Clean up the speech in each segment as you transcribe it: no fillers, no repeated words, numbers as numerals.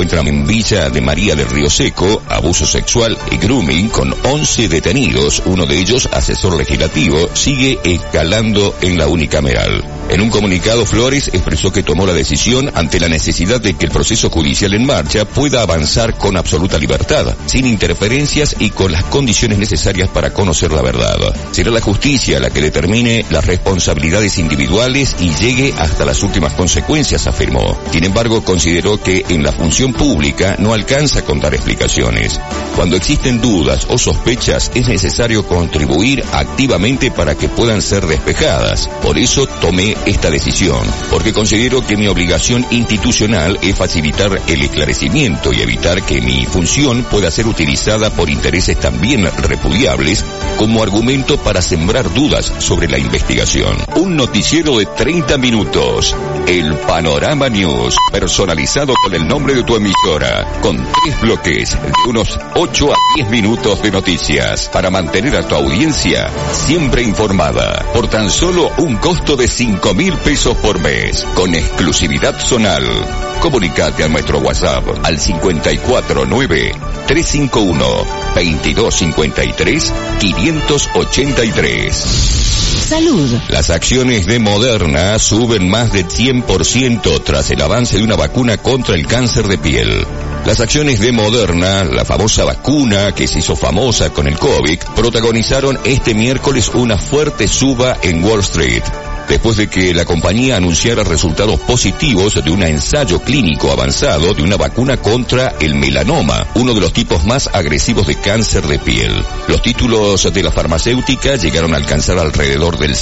encuentran en Villa de María del Río Seco, abuso sexual y grooming con 11 detenidos. Uno de ellos, asesor legislativo, sigue escalando en la unicameral. En un comunicado, Flores expresó que tomó la decisión ante la necesidad de que el proceso judicial en marcha pueda avanzar con absoluta libertad, sin interferencias y con las condiciones necesarias para conocer la verdad. Será la justicia la que determine las responsabilidades individuales y llegue hasta las últimas consecuencias, afirmó. Sin embargo, consideró que en la función pública no alcanza con dar explicaciones. Cuando existen dudas o sospechas, es necesario contribuir activamente para que puedan ser despejadas. Por eso tomé esta decisión, porque considero que mi obligación institucional es facilitar el esclarecimiento y evitar que mi función pueda ser utilizada por intereses también repudiables como argumento para sembrar dudas sobre la investigación. Un noticiero de 30 minutos, el Panorama News, personalizado con el nombre de tu emisora, con 3 bloques de unos 8 a 10 minutos de noticias, para mantener a tu audiencia siempre informada, por tan solo un costo de 5.000 pesos por mes, con exclusividad zonal. Comunicate a nuestro WhatsApp al 549-351-2253-583. Salud. Las acciones de Moderna suben más de 100% tras el avance de una vacuna contra el cáncer de piel. Las acciones de Moderna, la famosa vacuna que se hizo famosa con el COVID, protagonizaron este miércoles una fuerte suba en Wall Street, después de que la compañía anunciara resultados positivos de un ensayo clínico avanzado de una vacuna contra el melanoma, uno de los tipos más agresivos de cáncer de piel. Los títulos de la farmacéutica llegaron a alcanzar alrededor del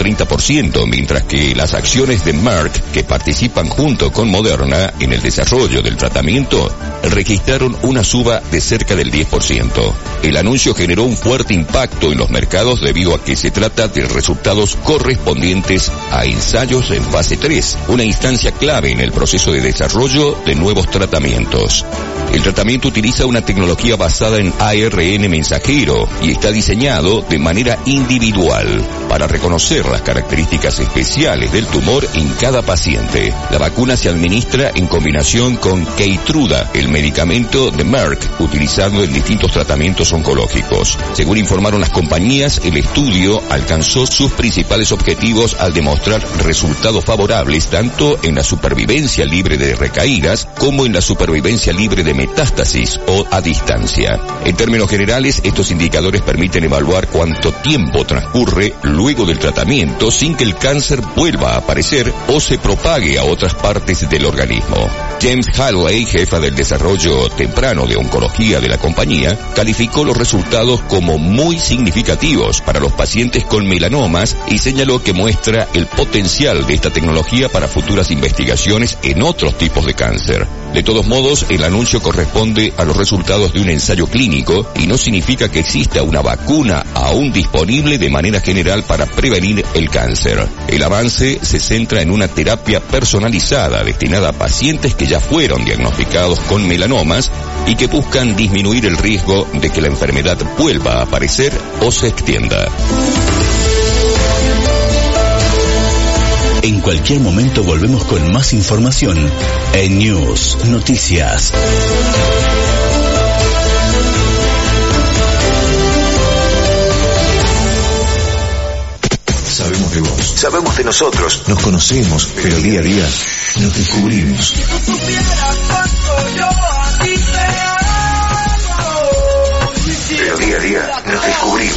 130%, mientras que las acciones de Merck, que participan junto con Moderna en el desarrollo del tratamiento, registraron una suba de cerca del 10%. El anuncio generó un fuerte impacto en los mercados debido a que se trata de resultados correspondientes a ensayos en fase 3, una instancia clave en el proceso de desarrollo de nuevos tratamientos. El tratamiento utiliza una tecnología basada en ARN mensajero y está diseñado de manera individual para reconocer las características especiales del tumor en cada paciente. La vacuna se administra en combinación con Keytruda, el medicamento de Merck, utilizado en distintos tratamientos oncológicos. Según informaron las compañías, el estudio alcanzó sus principales objetivos al demostrar resultados favorables tanto en la supervivencia libre de recaídas como en la supervivencia libre de metástasis o a distancia. En términos generales, estos indicadores permiten evaluar cuánto tiempo transcurre luego del tratamiento sin que el cáncer vuelva a aparecer o se propague a otras partes del organismo. James Hallway, jefa del desarrollo temprano de oncología de la compañía, calificó los resultados como muy significativos para los pacientes con melanomas y señaló que muestra el potencial de esta tecnología para futuras investigaciones en otros tipos de cáncer. De todos modos, el anuncio corresponde a los resultados de un ensayo clínico y no significa que exista una vacuna aún disponible de manera general para prevenir el cáncer. El avance se centra en una terapia personalizada destinada a pacientes que ya fueron diagnosticados con melanomas y que buscan disminuir el riesgo de que la enfermedad vuelva a aparecer o se extienda. En cualquier momento volvemos con más información en News Noticias. Sabemos de vos. Sabemos de nosotros. Nos conocemos, pero día a día nos descubrimos. Si tú supieras cuánto yo